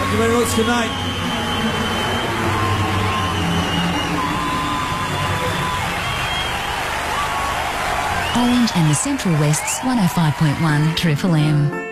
Thank you very much. Good night. Orange and the Central West's 105.1 Triple M.